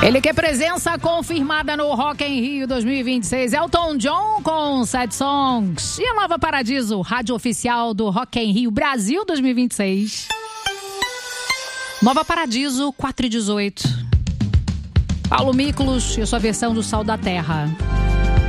Ele que é presença confirmada no Rock in Rio 2026, Elton John com 7 songs. E a Nova Paradiso, rádio oficial do Rock in Rio Brasil 2026. Nova Paradiso, 4:18. Paulo Miklos e a sua versão do Sal da Terra.